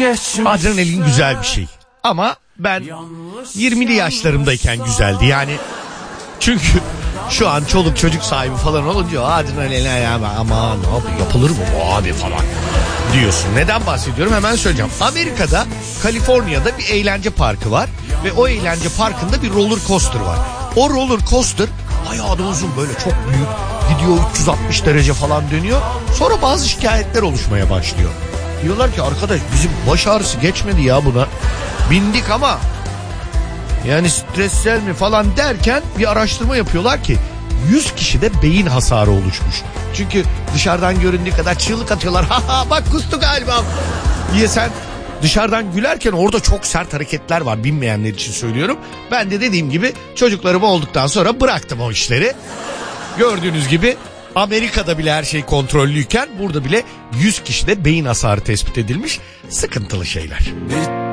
Adrenalin güzel bir şey. Ama ben 20'li yaşlarımdayken güzeldi. Yani çünkü şu an çoluk çocuk sahibi falan olunca adrenalin aman abi yapılır mı bu abi falan diyorsun. Neden bahsediyorum hemen söyleyeceğim. Amerika'da Kaliforniya'da bir eğlence parkı var. Ve o eğlence parkında bir roller coaster var. O roller coaster bayağı da uzun, böyle çok büyük. Gidiyor 360 derece falan dönüyor. Sonra bazı şikayetler oluşmaya başlıyor. Diyorlar ki arkadaş bizim baş ağrısı geçmedi ya buna. Bindik ama yani stressel mi falan derken bir araştırma yapıyorlar ki 100 kişide beyin hasarı oluşmuş. Çünkü dışarıdan göründüğü kadar çığlık atıyorlar. Ha bak kustu galiba diye sen dışarıdan gülerken orada çok sert hareketler var, bilmeyenler için söylüyorum. Ben de dediğim gibi çocuklarım olduktan sonra bıraktım o işleri. Gördüğünüz gibi Amerika'da bile her şey kontrollüyken burada bile 100 kişide beyin hasarı tespit edilmiş. Sıkıntılı şeyler.